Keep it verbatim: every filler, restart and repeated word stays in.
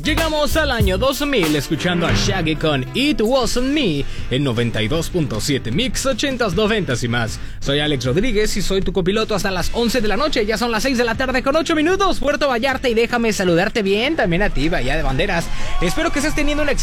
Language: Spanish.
Llegamos al año dos mil escuchando a Shaggy con It Wasn't Me en noventa y dos punto siete Mix ochentas, noventas y más. Soy Alex Rodríguez y soy tu copiloto hasta las once de la noche. Ya son las seis de la tarde con ocho minutos, Puerto Vallarta, y déjame saludarte bien también a ti, Bahía de Banderas. Espero que estés teniendo una